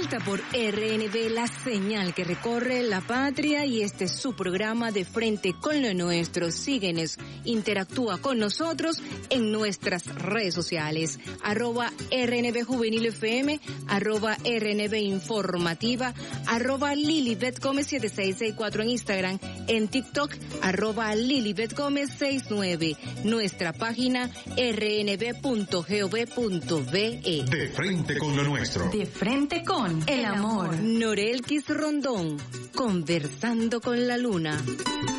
vuelta por RNB, la señal que recorre la patria, y este es su programa De Frente con lo Nuestro. Síguenos, interactúa con nosotros en nuestras redes sociales, @RNB Juvenil FM, @RNB Informativa, @Lilibet Gómez 7664 en Instagram, en TikTok, @Lilibet Gómez 69, nuestra página rnb.gov.be. De Frente con lo Nuestro. De frente con el amor. Norelkis Rondón, conversando con la luna.